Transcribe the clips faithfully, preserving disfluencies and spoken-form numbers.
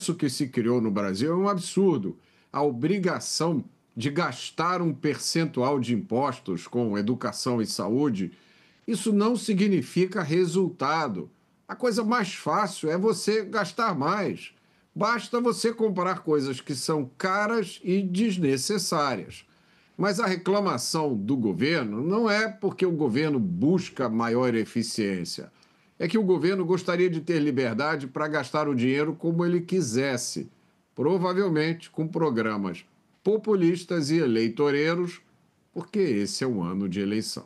Isso que se criou no Brasil é um absurdo. A obrigação de gastar um percentual de impostos com educação e saúde, isso não significa resultado. A coisa mais fácil é você gastar mais. Basta você comprar coisas que são caras e desnecessárias. Mas a reclamação do governo não é porque o governo busca maior eficiência. É que o governo gostaria de ter liberdade para gastar o dinheiro como ele quisesse, provavelmente com programas populistas e eleitoreiros, porque esse é um ano de eleição.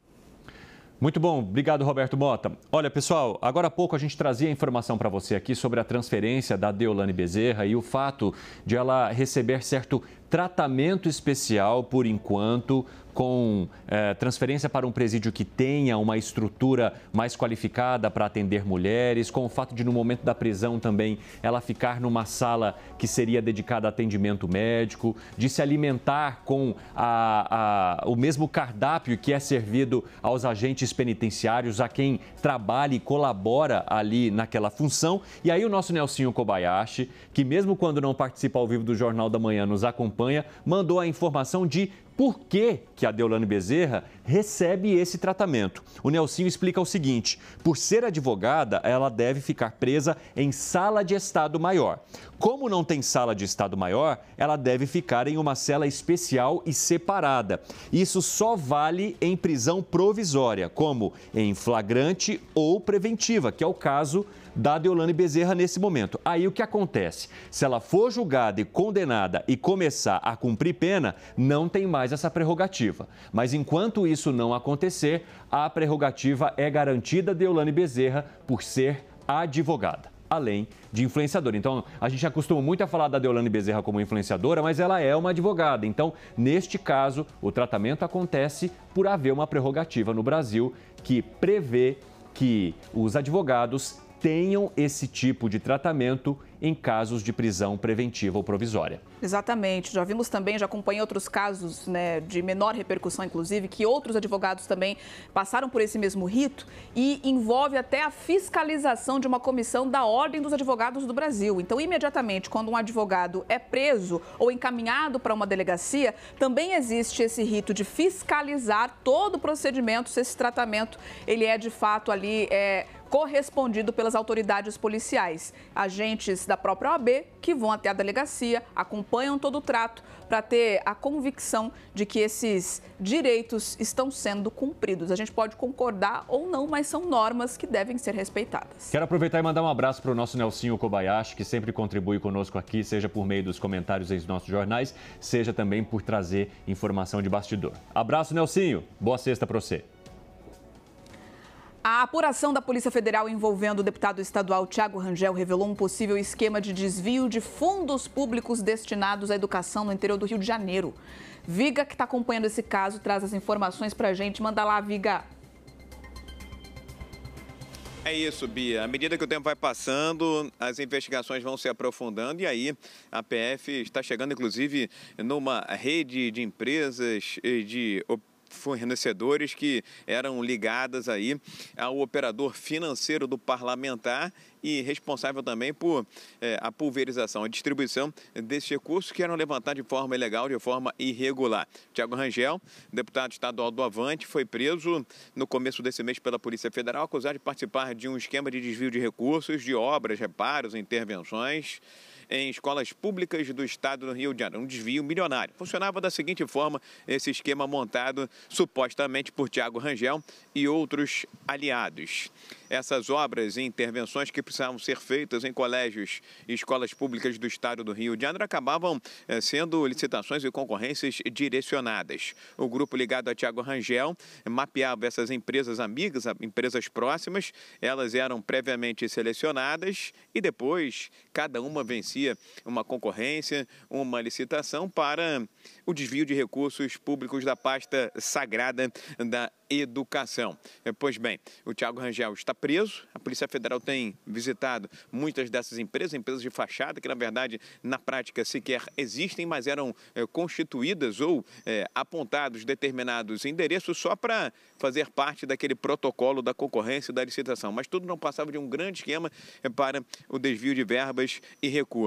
Muito bom, obrigado Roberto Mota. Olha pessoal, agora há pouco a gente trazia informação para você aqui sobre a transferência da Deolane Bezerra e o fato de ela receber certo tratamento especial por enquanto, com é, transferência para um presídio que tenha uma estrutura mais qualificada para atender mulheres, com o fato de no momento da prisão também ela ficar numa sala que seria dedicada a atendimento médico, de se alimentar com a, a, o mesmo cardápio que é servido aos agentes penitenciários, a quem trabalha e colabora ali naquela função. E aí o nosso Nelsinho Kobayashi, que mesmo quando não participa ao vivo do Jornal da Manhã, nos acompanha, mandou a informação de por que, que a Deolane Bezerra recebe esse tratamento. O Nelsinho explica o seguinte: por ser advogada, ela deve ficar presa em sala de estado maior. Como não tem sala de estado maior, ela deve ficar em uma cela especial e separada. Isso só vale em prisão provisória, como em flagrante ou preventiva, que é o caso da Deolane Bezerra nesse momento. Aí o que acontece? Se ela for julgada e condenada e começar a cumprir pena, não tem mais essa prerrogativa. Mas enquanto isso não acontecer, a prerrogativa é garantida a Deolane Bezerra por ser advogada, além de influenciadora. Então, a gente acostuma muito a falar da Deolane Bezerra como influenciadora, mas ela é uma advogada. Então, neste caso, o tratamento acontece por haver uma prerrogativa no Brasil que prevê que os advogados tenham esse tipo de tratamento em casos de prisão preventiva ou provisória. Exatamente. Já vimos também, já acompanhei outros casos, né, de menor repercussão, inclusive, que outros advogados também passaram por esse mesmo rito e envolve até a fiscalização de uma comissão da Ordem dos Advogados do Brasil. Então, imediatamente, quando um advogado é preso ou encaminhado para uma delegacia, também existe esse rito de fiscalizar todo o procedimento, se esse tratamento ele é de fato ali é, correspondido pelas autoridades policiais. Agentes da própria O A B que vão até a delegacia, acompanham todo o trato para ter a convicção de que esses direitos estão sendo cumpridos. A gente pode concordar ou não, mas são normas que devem ser respeitadas. Quero aproveitar e mandar um abraço para o nosso Nelsinho Kobayashi, que sempre contribui conosco aqui, seja por meio dos comentários em nossos jornais, seja também por trazer informação de bastidor. Abraço, Nelsinho. Boa sexta para você. A apuração da Polícia Federal envolvendo o deputado estadual Thiago Rangel revelou um possível esquema de desvio de fundos públicos destinados à educação no interior do Rio de Janeiro. Viga, que está acompanhando esse caso, traz as informações para a gente. Manda lá, Viga. É isso, Bia. À medida que o tempo vai passando, as investigações vão se aprofundando e aí a P F está chegando, inclusive, numa rede de empresas de fornecedores que eram ligadas aí ao operador financeiro do parlamentar e responsável também por é, a pulverização, a distribuição desses recursos que eram levantados de forma ilegal, de forma irregular. Thiago Rangel, deputado estadual do Avante, foi preso no começo desse mês pela Polícia Federal, acusado de participar de um esquema de desvio de recursos, de obras, reparos, intervenções em escolas públicas do estado do Rio de Janeiro, um desvio milionário. Funcionava da seguinte forma, esse esquema montado supostamente por Thiago Rangel e outros aliados. Essas obras e intervenções que precisavam ser feitas em colégios e escolas públicas do estado do Rio de Janeiro acabavam eh, sendo licitações e concorrências direcionadas. O grupo ligado a Thiago Rangel mapeava essas empresas amigas, empresas próximas, elas eram previamente selecionadas e depois cada uma vencia uma concorrência, uma licitação para o desvio de recursos públicos da pasta sagrada da educação. Pois bem, o Thiago Rangel está preso, a Polícia Federal tem visitado muitas dessas empresas, empresas de fachada, que na verdade, na prática, sequer existem, mas eram é, constituídas ou é, apontados determinados endereços só para fazer parte daquele protocolo da concorrência e da licitação. Mas tudo não passava de um grande esquema para o desvio de verbas e recursos.